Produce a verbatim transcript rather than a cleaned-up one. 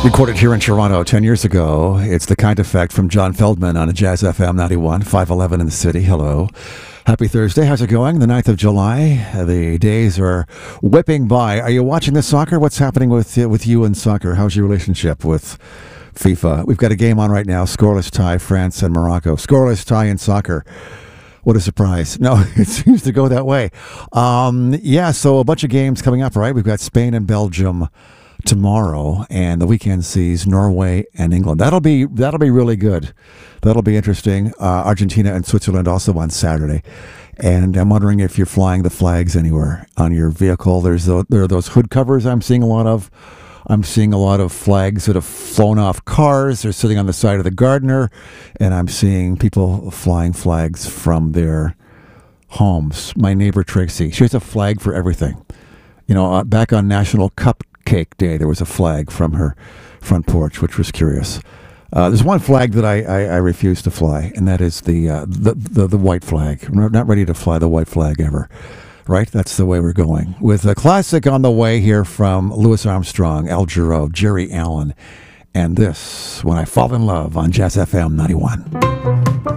Recorded here in Toronto ten years ago. It's The Kind Effect from John Feldman on a Jazz F M ninety-one, five eleven in the city. Hello. Happy Thursday. How's it going? The ninth of July. The days are whipping by. Are you watching the soccer? What's happening with, uh, with you and soccer? How's your relationship with FIFA? We've got a game on right now. Scoreless tie, France and Morocco. Scoreless tie in soccer. What a surprise. No, it seems to go that way. Um, yeah, so a bunch of games coming up, right? We've got Spain and Belgium tomorrow, and the weekend sees Norway and England. That'll be that'll be really good. That'll be interesting. Uh, Argentina and Switzerland also on Saturday. And I'm wondering if you're flying the flags anywhere on your vehicle. There's the, there are those hood covers I'm seeing a lot of. I'm seeing a lot of flags that have flown off cars. They're sitting on the side of the Gardiner, and I'm seeing people flying flags from their homes. My neighbor Tracy, she has a flag for everything. You know, uh, back on National Cupcake Day, there was a flag from her front porch, which was curious. Uh, there's one flag that I, I, I refuse to fly, and that is the, uh, the, the the white flag. I'm not ready to fly the white flag ever. Right? That's the way we're going. With a classic on the way here from Louis Armstrong, Al Jarreau, Jerry Allen, and this, When I Fall in Love on Jazz F M ninety-one.